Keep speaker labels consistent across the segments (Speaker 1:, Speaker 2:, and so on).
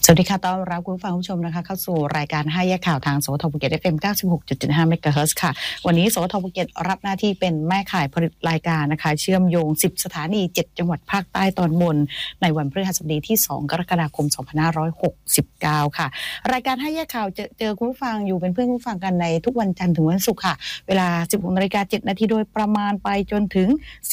Speaker 1: สวัสดีค่ะต้อนรับคุณผู้ฟังผู้ชมนะคะเข้าสู่รายการ5แยกข่าวทางสวทภูเก็ต FM 96.75 เมกะเฮิรตซ์ค่ะวันนี้สวทภูเก็ตรับหน้าที่เป็นแม่ข่ายผลิตรายการนะคะเชื่อมโยง10สถานี7จังหวัดภาคใต้ตอนบนในวันพฤหัสบดีที่2กรกฎาคม2569ค่ะรายการ5แยกข่าวเจอคุณผู้ฟังอยู่เป็นเพื่อนคุณผู้ฟังกันในทุกวันจันทร์ถึงวันศุกร์ค่ะเวลา 16:07 น.โดยประมาณไปจนถึง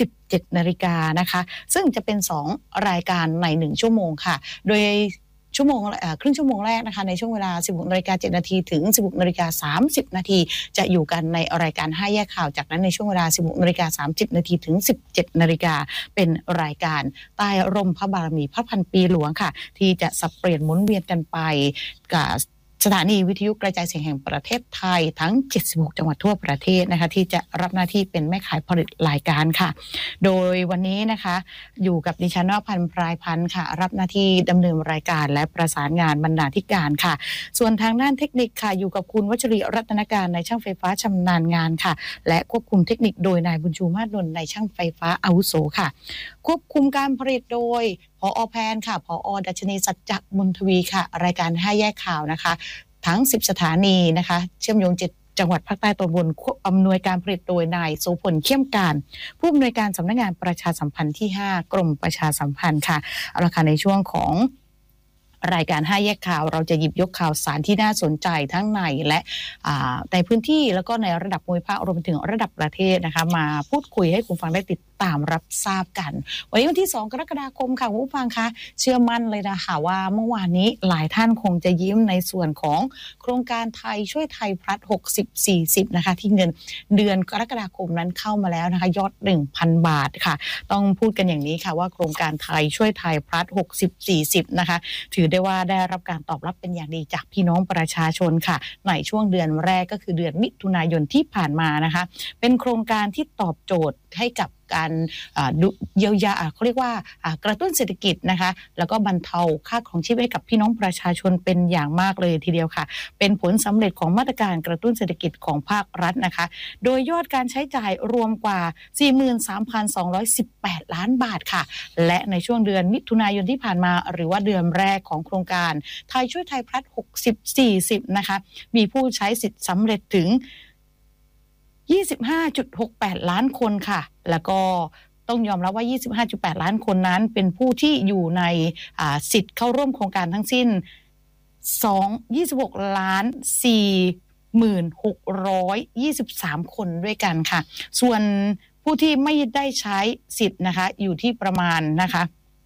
Speaker 1: 17 นาฬิกานะคะซึ่งจะเป็น2รายการใน1ชั่วโมงค่ะโดยชั่วโมงครึ่งชั่วโมงแรกนะคะในช่วงเวลา 16:07 น.ถึง 16:30 น.จะอยู่กันในรายการ5แยกข่าวจากนั้นในช่วงเวลา 16:30 น.ถึง 17 นาฬิกาเป็นรายการใต้ร่มพระบารมีพระพันปีหลวงค่ะที่จะสับเปลี่ยนหมุนเวียนกันไปกับสถานีวิทยุกระจายเสียงแห่งประเทศไทยทั้ง76จังหวัดทั่วประเทศนะคะที่จะรับหน้าที่เป็นแม่ขายผลิตรายการค่ะโดยวันนี้นะคะอยู่กับดิฉันนพันธ์พรายพันธ์ค่ะรับหน้าที่ดำเนินรายการและประสานงานบรรณาธิการค่ะส่วนทางด้านเทคนิคค่ะอยู่กับคุณวัชรีรัตนการนายช่างไฟฟ้าชำนาญงานค่ะและควบคุมเทคนิคโดยนายบุญชูมาศนนท์นายช่างไฟฟ้าอาวุโสค่ะควบคุมการผลิตโดยผอ.แพนค่ะผอ.ดัชนีสัจจมนทวีค่ะรายการ5แยกข่าวนะคะทั้ง10สถานีนะคะเชื่อมโยง7จังหวัดภาคใต้ตอนบนอำนวยการผลิตโดยนายโสพลเข้มการผู้อำนวยการสำนักงานประชาสัมพันธ์ที่5กรมประชาสัมพันธ์ค่ะเอาละค่ะในช่วงของรายการ5แยกข่าวเราจะหยิบยกข่าวสารที่น่าสนใจทั้งในและในพื้นที่แล้วก็ในระดับภูมิภาครวมไปถึงระดับประเทศนะคะมาพูดคุยให้คุณฟังได้ติดตามรับทราบกันวันนี้วันที่2กรกฎาคมค่ะคุณผู้ฟังคะเชื่อมั่นเลยนะคะว่าเมื่อวานนี้หลายท่านคงจะยิ้มในส่วนของโครงการไทยช่วยไทยพลัส60-40นะคะที่เงินเดือนกรกฎาคมนั้นเข้ามาแล้วนะคะยอด 1,000 บาทค่ะต้องพูดกันอย่างนี้ค่ะว่าโครงการไทยช่วยไทยพลัส60-40นะคะถือได้ว่าได้รับการตอบรับเป็นอย่างดีจากพี่น้องประชาชนค่ะในช่วงเดือนแรกก็คือเดือนมิถุนายนที่ผ่านมานะคะเป็นโครงการที่ตอบโจทย์ให้กับการเยียวยาเขาเรียกว่ากระตุ้นเศรษฐกิจนะคะแล้วก็บรรเทาค่าครองชีพให้กับพี่น้องประชาชนเป็นอย่างมากเลยทีเดียวค่ะเป็นผลสำเร็จของมาตรการกระตุ้นเศรษฐกิจของภาครัฐนะคะโดยยอดการใช้จ่ายรวมกว่า 43,218 ล้านบาทค่ะและในช่วงเดือนมิถุนายนที่ผ่านมาหรือว่าเดือนแรกของโครงการไทยช่วยไทยพลัส60-40นะคะมีผู้ใช้สิทธิ์สำเร็จถึง25.68 ล้านคนค่ะแล้วก็ต้องยอมรับว่า 25.8 ล้านคนนั้นเป็นผู้ที่อยู่ในสิทธิ์เข้าร่วมโครงการทั้งสิ้น26ล้าน4623 คนด้วยกันค่ะส่วนผู้ที่ไม่ได้ใช้สิทธิ์นะคะอยู่ที่ประมาณนะคะ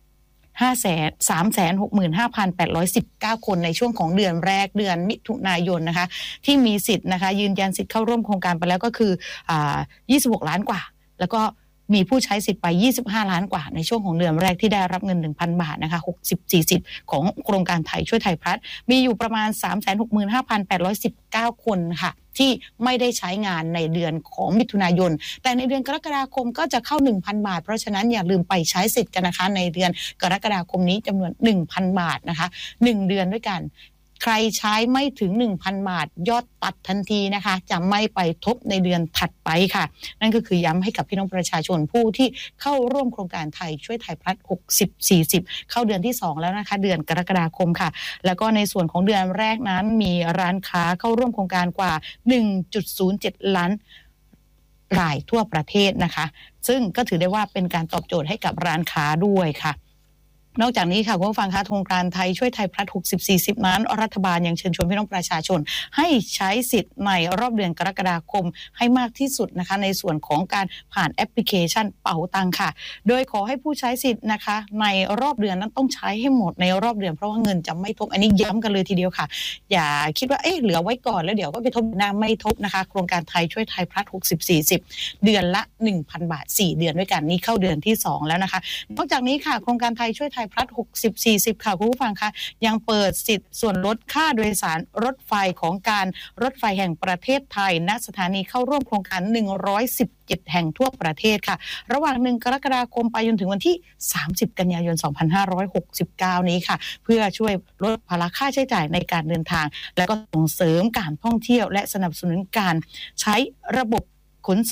Speaker 1: 365,819 คนในช่วงของเดือนแรกเดือนมิถุนายนนะคะที่มีสิทธิ์นะคะยืนยันสิทธิ์เข้าร่วมโครงการไปแล้วก็คือ26ล้านกว่าแล้วก็มีผู้ใช้สิทธิ์ไป25ล้านกว่าในช่วงของเดือนแรกที่ได้รับเงิน 1,000 บาทนะคะ60-40ของโครงการไทยช่วยไทยพลัสมีอยู่ประมาณ 365,819 คนค่ะที่ไม่ได้ใช้งานในเดือนของมิถุนายนแต่ในเดือนกรกฎาคมก็จะเข้า 1,000 บาทเพราะฉะนั้นอย่าลืมไปใช้สิทธิ์กันนะคะในเดือนกรกฎาคมนี้จำนวน 1,000 บาทนะคะ1เดือนด้วยกันใครใช้ไม่ถึง 1,000 บาทยอดตัดทันทีนะคะจะไม่ไปทบในเดือนถัดไปค่ะนั่นก็คือย้ำให้กับพี่น้องประชาชนผู้ที่เข้าร่วมโครงการไทยช่วยไทยพลัส60-40เข้าเดือนที่2แล้วนะคะเดือนกรกฎาคมค่ะแล้วก็ในส่วนของเดือนแรกนั้นมีร้านค้าเข้าร่วมโครงการกว่า 1.07 ล้านรายทั่วประเทศนะคะซึ่งก็ถือได้ว่าเป็นการตอบโจทย์ให้กับร้านค้าด้วยค่ะนอกจากนี้ค่ะคุณผู้ฟังคะโครงการไทยช่วยไทยพลัส60-40นั้นรัฐบาลยังเชิญชวนพี่น้องประชาชนให้ใช้สิทธิ์ในรอบเดือนกรกฎาคมให้มากที่สุดนะคะในส่วนของการผ่านแอปพลิเคชันเป๋าตังค่ะโดยขอให้ผู้ใช้สิทธิ์นะคะในรอบเดือนนั้นต้องใช้ให้หมดในรอบเดือนเพราะว่าเงินจะไม่ทบอันนี้ย้ำกันเลยทีเดียวค่ะอย่าคิดว่าเหลือไว้ก่อนแล้วเดี๋ยวก็ไปทบหน้าไม่ทบนะคะโครงการไทยช่วยไทยพลัส60-40เดือนละ 1,000 บาท4เดือนด้วยกันนี่เข้าเดือนที่2แล้วนะคะนอกจากนี้ค่ะโครงการไทยช่วยไทยพลัส60-40ค่ะคุณผู้ฟังคะยังเปิดสิทธิ์ส่วนลดค่าโดยสารรถไฟของการรถไฟแห่งประเทศไทยณสถานีเข้าร่วมโครงการ117แห่งทั่วประเทศค่ะระหว่าง1กรกฎาคมไปจนถึงวันที่30กันยายน2569นี้ค่ะเพื่อช่วยลดภาระค่าใช้จ่ายในการเดินทางและก็ส่งเสริมการท่องเที่ยวและสนับสนุนการใช้ระบบขนส่ง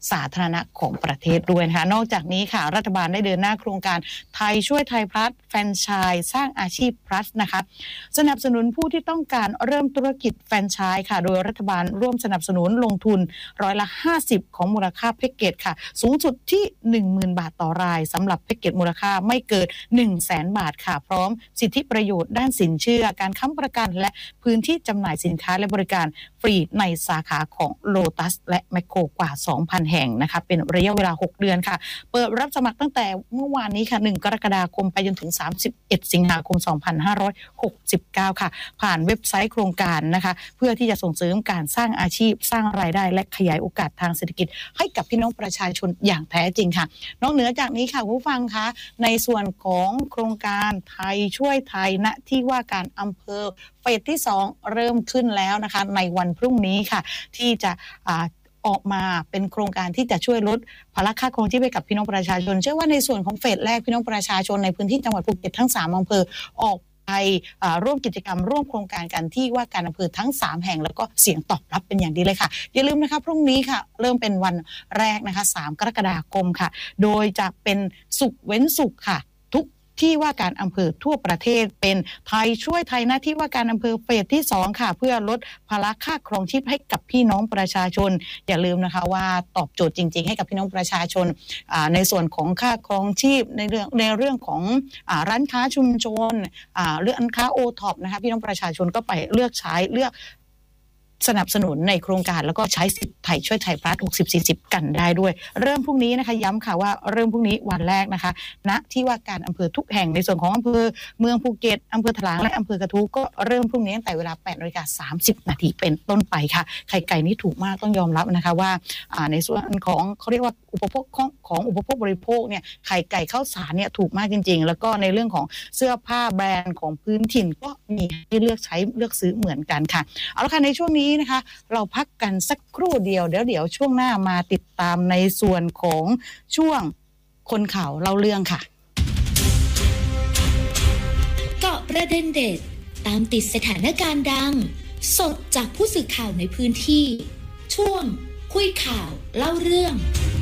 Speaker 1: สาธารณะของประเทศด้วยนะคะนอกจากนี้ค่ะรัฐบาลได้เดินหน้าโครงการไทยช่วยไทยพลัสแฟรนไชส์สร้างอาชีพพลัสนะคะสนับสนุนผู้ที่ต้องการเริ่มธุรกิจแฟรนไชส์ค่ะโดยรัฐบาลร่วมสนับสนุนลงทุน50%ของมูลค่าแพ็กเกจค่ะสูงสุดที่ 10,000 บาทต่อรายสำหรับแพ็กเกจมูลค่าไม่เกิน 100,000 บาทค่ะพร้อมสิทธิประโยชน์ด้านสินเชื่อการค้ำประกันและพื้นที่จำหน่ายสินค้าและบริการฟรีในสาขาของโลตัสและแมคโครกว่า 2,000 แห่งนะคะเป็นระยะเวลา6เดือนค่ะเปิดรับสมัครตั้งแต่เมื่อวานนี้ค่ะ1กรกฎาคมไปจนถึง31สิงหาคม2569ค่ะผ่านเว็บไซต์โครงการนะคะเพื่อที่จะส่งเสริมการสร้างอาชีพสร้างรายได้และขยายโอกาสทางเศรษฐกิจให้กับพี่น้องประชาชนอย่างแท้จริงค่ะนอกเหนือจากนี้ค่ะผู้ฟังคะในส่วนของโครงการไทยช่วยไทยณที่ว่าการอำเภอเฟสที่2เริ่มขึ้นแล้วนะคะในวันพรุ่งนี้ค่ะที่จะออกมาเป็นโครงการที่จะช่วยลดภาระค่าครองชีพให้กับพี่น้องประชาชนเชื่อว่าในส่วนของเฟสแรกพี่น้องประชาชนในพื้นที่จังหวัดภูเก็ตทั้ง3อำเภอออกไปร่วมกิจกรรมร่วมโครงการกันที่ว่าการอำเภอทั้ง3แห่งแล้วก็เสียงตอบรับเป็นอย่างดีเลยค่ะอย่าลืมนะคะพรุ่งนี้ค่ะเริ่มเป็นวันแรกนะคะ3กรกฎาคมค่ะโดยจะเป็นศุกร์เว้นศุกร์ค่ะที่ว่าการอำเภอทั่วประเทศเป็นไทยช่วยไทยหน้าที่ว่าการอำเภอเฟสที่2ค่ะเพื่อลดภาระค่าครองชีพให้กับพี่น้องประชาชนอย่าลืมนะคะว่าตอบโจทย์จริงๆให้กับพี่น้องประชาชนในส่วนของค่าครองชีพในเรื่องของร้านค้าชุมชนเรื่องร้านค้าโอท็อปนะคะพี่น้องประชาชนก็ไปเลือกสนับสนุนในโครงการแล้วก็ใช้สิทธิ์ไทยช่วยไทยพลัส60-40กันได้ด้วยเริ่มพรุ่งนี้นะคะย้ำค่ะว่าเริ่มพรุ่งนี้วันแรกนะคะณที่ว่าการอำเภอทุกแห่งในส่วนของอำเภอเมืองภูเก็ตอำเภอถลางและอำเภอกระทู้ก็เริ่มพรุ่งนี้ตั้งแต่เวลา 8:30 น.เป็นต้นไปค่ะไข่ไก่นี่ถูกมากต้องยอมรับนะคะว่าในส่วนของเขาเรียกว่าอุปโภคบริโภคเนี่ยไข่ไก่ข้าวสารเนี่ยถูกมากจริงๆแล้วก็ในเรื่องของเสื้อผ้าแบรนด์ของพื้นถิ่นก็มีให้เลือกใช้เลือกซื้อเหมือนกันค่ะเอาละค่ะในช่วงนี้นะคะเราพักกันสักครู่เดียวเดี๋ยวช่วงหน้ามาติดตามในส่วนของช่วงคนข่าวเล่าเรื่องค่ะ
Speaker 2: เกาะประเด็นเด็ดตามติดสถานการณ์ดังสดจากผู้สื่อข่าวในพื้นที่ช่วงคุยข่าวเล่าเรื่อง